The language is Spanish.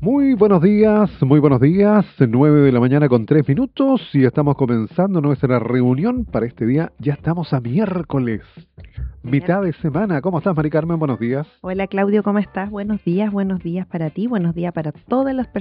Muy buenos días, 9 de la mañana con 3 minutos y estamos comenzando nuestra reunión para este día. Ya estamos a miércoles, mitad de semana. ¿Cómo estás, Mari Carmen? Buenos días. Hola Claudio, ¿cómo estás? Buenos días para ti, buenos días para todas las personas